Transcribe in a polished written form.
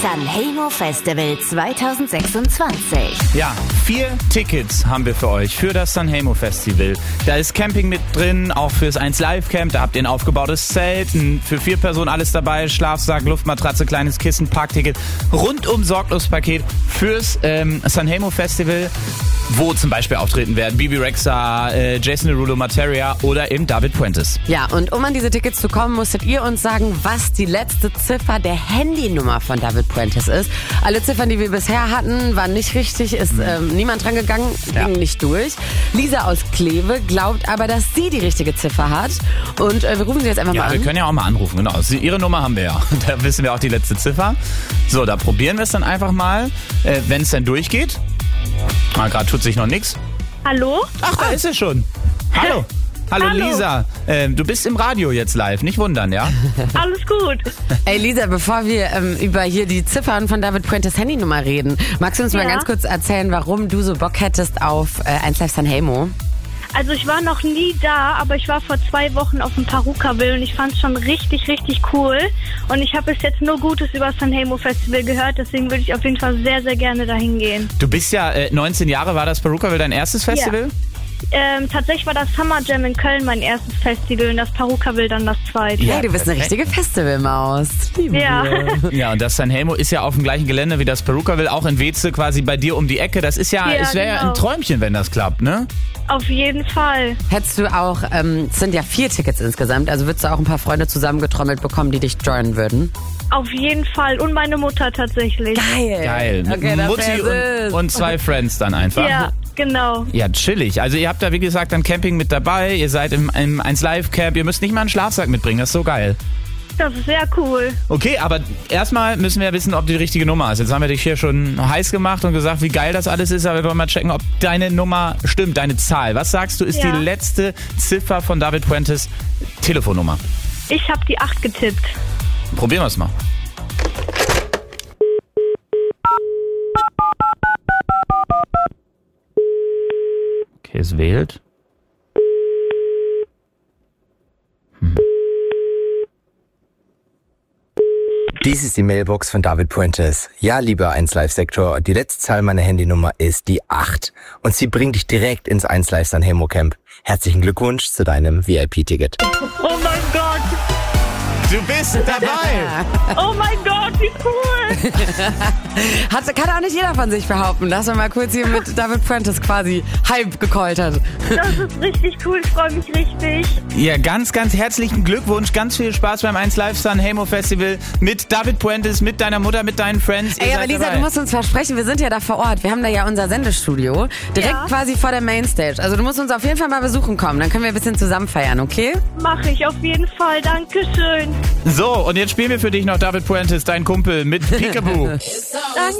Sanremo Festival 2026. Ja, 4 Tickets haben wir für euch für das Sanremo Festival. Da ist Camping mit drin, auch fürs 1 Live Camp. Da habt ihr ein aufgebautes Zelt, für 4 Personen alles dabei, Schlafsack, Luftmatratze, kleines Kissen, Parkticket, rundum Sorglospaket fürs Sanremo Festival, wo zum Beispiel auftreten werden Bibi Rexha, Jason Derulo, Materia oder eben David Puentes. Ja, und um an diese Tickets zu kommen, musstet ihr uns sagen, was die letzte Ziffer der Handynummer von David Puentes ist. Alle Ziffern, die wir bisher hatten, waren nicht richtig, ist niemand dran gegangen, ging nicht durch. Lisa aus Kleve glaubt aber, dass sie die richtige Ziffer hat. Und wir rufen sie jetzt einfach mal an. Ja, wir können ja auch mal anrufen, genau. Ihre Nummer haben wir ja. Da wissen wir auch die letzte Ziffer. So, da probieren wir es dann einfach mal, wenn es dann durchgeht. Gerade tut sich noch nichts. Hallo? Ach, da ist sie schon. Hallo. Hallo Lisa, du bist im Radio jetzt live, nicht wundern, ja? Alles gut. Ey Lisa, bevor wir über hier die Ziffern von David Puentes Handynummer reden, magst du uns mal ganz kurz erzählen, warum du so Bock hättest auf 1 Live Sanremo? Also ich war noch nie da, aber ich war vor 2 Wochen auf dem Perukaville und ich fand es schon richtig, richtig cool. Und ich habe bis jetzt nur Gutes über das Sanremo Festival gehört, deswegen würde ich auf jeden Fall sehr, sehr gerne dahin gehen. Du bist ja 19 Jahre, war das Perukaville dein erstes Festival? Ja. Tatsächlich war das Summer Jam in Köln mein erstes Festival und das Perukaville dann das zweite. Ja, du bist eine richtige Festivalmaus. Ja. Ja, und das Sanremo ist ja auf dem gleichen Gelände wie das Perukaville, auch in Weze quasi bei dir um die Ecke. Das ist ja, es wäre ja ein Träumchen, wenn das klappt, ne? Auf jeden Fall. Hättest du auch, es sind ja 4 Tickets insgesamt, also würdest du auch ein paar Freunde zusammengetrommelt bekommen, die dich joinen würden? Auf jeden Fall. Und meine Mutter tatsächlich. Geil. Okay, das Mutti und 2 Friends dann einfach. Ja, genau. Ja, chillig. Also ihr habt da, wie gesagt, dann Camping mit dabei. Ihr seid im 1 Live Camp. Ihr müsst nicht mal einen Schlafsack mitbringen. Das ist so geil. Das ist sehr cool. Okay, aber erstmal müssen wir ja wissen, ob du die richtige Nummer hast. Jetzt haben wir dich hier schon heiß gemacht und gesagt, wie geil das alles ist. Aber wir wollen mal checken, ob deine Nummer stimmt, deine Zahl. Was sagst du, ist die letzte Ziffer von David Puentes Telefonnummer? Ich habe die 8 getippt. Probieren wir es mal. Okay, es wählt. Dies ist die Mailbox von David Puentes. Ja, lieber 1 Live Sektor, die letzte Zahl meiner Handynummer ist die 8. Und sie bringt dich direkt ins 1 Live Sanremo Camp. Herzlichen Glückwunsch zu deinem VIP-Ticket. Oh mein Gott. Du bist dabei! Oh mein Gott, wie cool! Kann auch nicht jeder von sich behaupten, dass man mal kurz hier mit David Puentes quasi halb gecallt hat. Das ist richtig cool, ich freue mich richtig. Ja, ganz, ganz herzlichen Glückwunsch, ganz viel Spaß beim 1 Live Sanremo Festival mit David Puentes, mit deiner Mutter, mit deinen Friends. Ey, aber Lisa, du musst uns versprechen, wir sind ja da vor Ort. Wir haben da ja unser Sendestudio, direkt quasi vor der Mainstage. Also du musst uns auf jeden Fall mal besuchen kommen, dann können wir ein bisschen zusammen feiern, okay? Mache ich auf jeden Fall, Dankeschön. So, und jetzt spielen wir für dich noch David Puentes, dein Kumpel, mit Peekaboo. Danke.